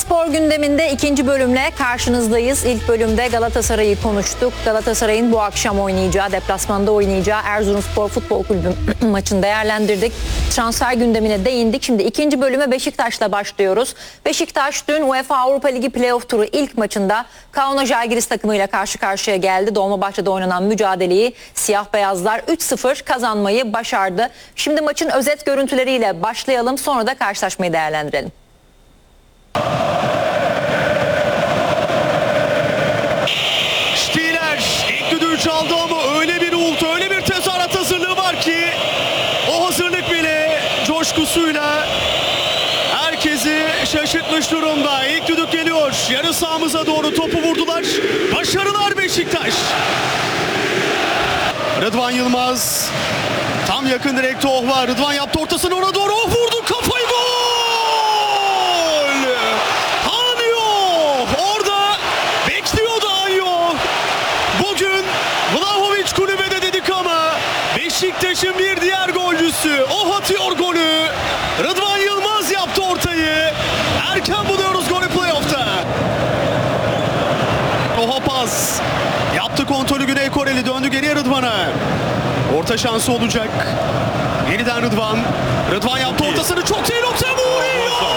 Spor gündeminde ikinci bölümle karşınızdayız. İlk bölümde Galatasaray'ı konuştuk. Galatasaray'ın bu akşam oynayacağı, deplasmanda oynayacağı Erzurumspor Futbol Kulübü maçını değerlendirdik. Transfer gündemine değindik. Şimdi ikinci bölüme Beşiktaş'la başlıyoruz. Beşiktaş dün UEFA Avrupa Ligi playoff turu ilk maçında Kaunas Žalgiris takımıyla karşı karşıya geldi. Dolmabahçe'de oynanan mücadeleyi siyah beyazlar 3-0 kazanmayı başardı. Şimdi maçın özet görüntüleriyle başlayalım. Sonra da karşılaşmayı değerlendirelim. Stiller ilk düdüğü çaldı ama öyle bir uğultu, öyle bir tezahürat hazırlığı var ki o hazırlık bile coşkusuyla herkesi şaşırtmış durumda. İlk düdük geliyor. Yarı sahamıza doğru topu vurdular. Başarılar Beşiktaş. Rıdvan Yılmaz tam yakın direkte var. Rıdvan yaptı ortasını, ona doğru vurdu, kafayı, gol! Anyo orada bekliyordu Anyo. Bugün Vlahovic kulübede dedik ama Beşiktaş'ın bir diğer golcüsü o atıyor golü. Rıdvan Yılmaz yaptı ortayı. Erken buluyoruz golü playoff'ta. Oha pas. Yaptı kontrolü Güney Koreli, döndü geriye Rıdvan'a. Orta şansı olacak. Yeniden Rıdvan. Rıdvan yaptı ortasını, çok iyi nokta, Murillo!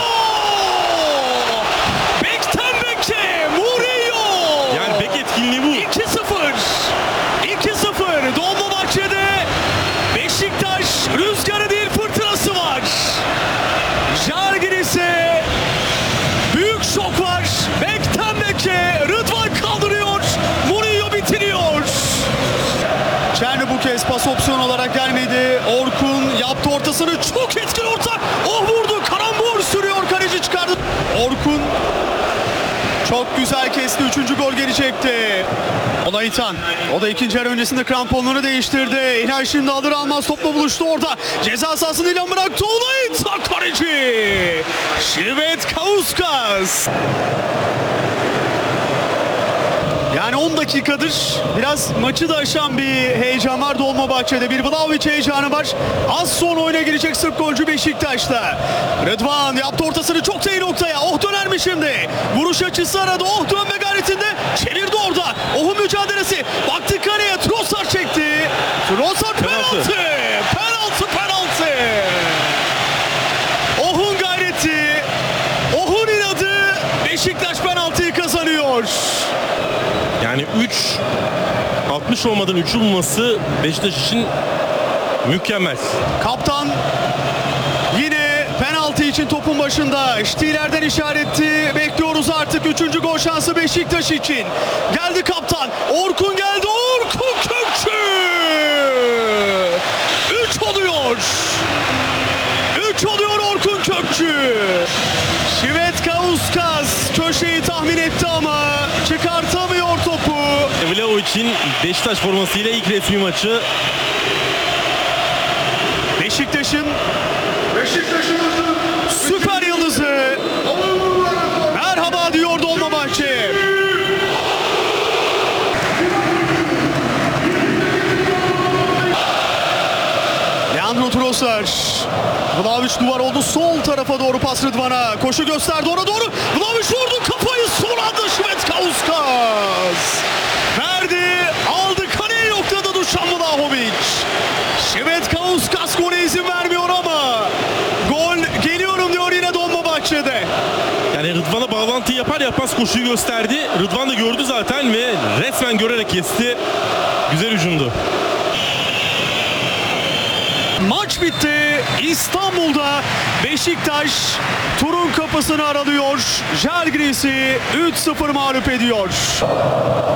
Bekten beke Murillo! Yani bek etkinliği bu. 2-0. 2-0. Dolmabahçe'de Beşiktaş rüzgarı değil fırtınası var. Žalgiris'e büyük şok var. Bekten beke Rıdvan kaldırıyor. Murillo bitiriyor. Çerni bu kez pas opsiyon olarak gelmedi. Orkun yaptı ortasını, çok etkili orta. Oh, vurdu, karambol sürüyor, kaleci çıkardı. Orkun çok güzel kesti, 3. gol gelecekti. Olaitan, o da ikinci yarı öncesinde kramponlarını değiştirdi. İlhan şimdi alır almaz topla buluştu orada. Ceza sahasını ilan bıraktı Olaitan, kaleci Švedskas. Yani 10 dakikadır biraz maçı da aşan bir heyecan var Dolmabahçe'de. Bir Vlahovic heyecanı var. Az sonra oyuna girecek Sırp golcü Beşiktaş'ta. Rıdvan yaptı ortasını, çok iyi noktaya. Oh, döner mi şimdi? Vuruş açısı aradı. Oh, dönme gayretinde. Çevirdi orada. Oh'un mücadelesi. Baktı kareye. Trossard çekti. Trossard penaltı. Penaltı. Oh'un gayreti. Oh'un inadı. Beşiktaş penaltıyı kazanıyor. Yani 60 olmadan 3'ü bulması Beşiktaş için mükemmel. Kaptan yine penaltı için topun başında. Stiller'den işaretti. Bekliyoruz artık 3. gol şansı Beşiktaş için. Geldi kaptan. Orkun geldi. Orkun Kökçü. 3 oluyor. 3 oluyor Orkun Kökçü. Švedskas köşeyi tahmin etti ama çıkartamıyor topu. Vlahovic'in Beşiktaş formasıyla ilk resmi maçı. Beşiktaş'ın süper yıldızı merhaba diyor Dolmabahçe. Leandro Trossard. Vlahovic duvar oldu, sol tarafa doğru pas Rıdvan'a. Koşu gösterdi, ona doğru. Vlahovic vurdu, kafayı son anda Švedskas. Verdi, aldı, kaleye yokladı Dušan Vlahovic. Švedskas gole izin vermiyor ama gol geliyorum diyor yine Dolmabahçe'de. Yani Rıdvan'a bağlantı yapar yapmaz koşuyu gösterdi. Rıdvan da gördü zaten ve resmen görerek kesti. Güzel hücumdu. Maç bitti. İstanbul'da Beşiktaş turun kapısını aralıyor. Žalgiris'i 3-0 mağlup ediyor.